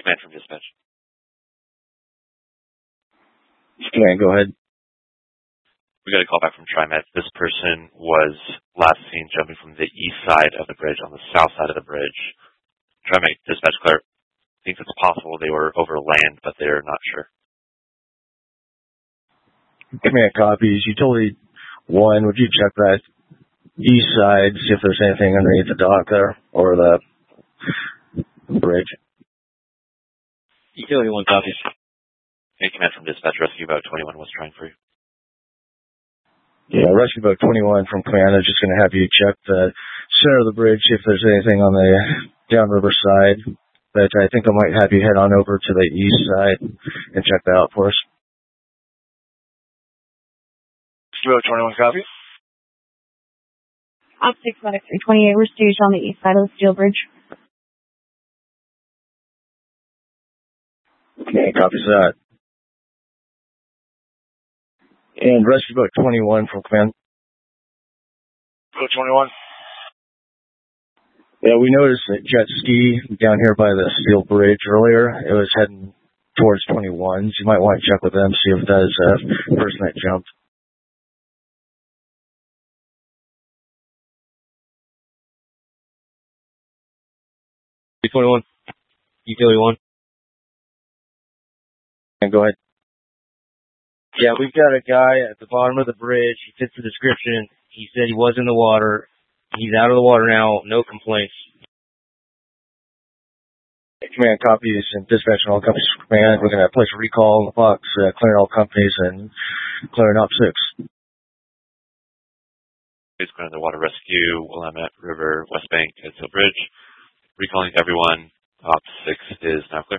Command from dispatch. Command, go ahead. We got a call back from TriMet. This person was last seen jumping from the east side of the bridge on the south side of the bridge. TriMet dispatch clerk thinks it's possible they were over land, but they're not sure. Command copies. Utility 1, would you check that east side, see if there's anything underneath the dock there, or the bridge? Utility 1 copies. Hey, command from dispatch, rescue boat 21 was trying for you. Yeah, rescue boat 21 from command is just going to have you check the center of the bridge, see if there's anything on the downriver side. But I think I might have you head on over to the east side and check that out for us. Rescue boat 21 copies. Op 6 Medic 328, we're staged on the east side of the steel bridge. Okay, copies that. And rescue boat 21 from command. Boat 21. Yeah, we noticed a jet ski down here by the steel bridge earlier. It was heading towards 21s. You might want to check with them, see if that is a person that jumped. B21. Utility 1. And go ahead. Yeah, we've got a guy at the bottom of the bridge. He fits the description. He said he was in the water. He's out of the water now. No complaints. Command copies and dispatch on all companies from command. We're going to place a recall on the box, clearing all companies and clearing Op 6. It's going to the water rescue, Willamette River, West Bank, Edsel Bridge. Recalling everyone. Op 6 is now clear.